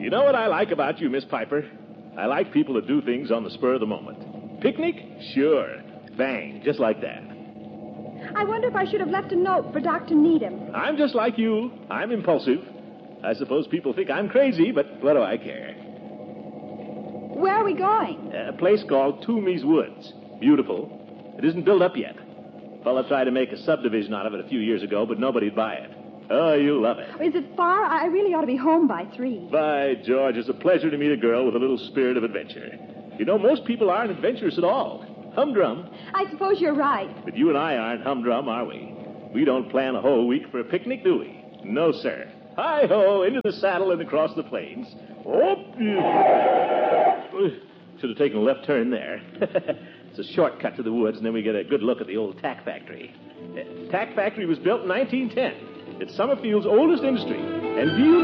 You know what I like about you, Miss Piper? I like people that do things on the spur of the moment. Picnic? Sure. Bang, just like that. I wonder if I should have left a note for Dr. Needham. I'm just like you. I'm impulsive. I suppose people think I'm crazy, but what do I care? Where are we going? A place called Toomey's Woods. Beautiful. It isn't built up yet. A fella tried to make a subdivision out of it a few years ago, but nobody'd buy it. Oh, you'll love it. Is it far? I really ought to be home by 3. By George, it's a pleasure to meet a girl with a little spirit of adventure. You know, most people aren't adventurous at all. Humdrum. I suppose you're right. But you and I aren't humdrum, are we? We don't plan a whole week for a picnic, do we? No, sir. Hi-ho, into the saddle and across the plains. Oh, should have taken a left turn there. It's a shortcut to the woods, and then we get a good look at the old tack factory. Tack factory was built in 1910. It's Summerfield's oldest industry. And do you know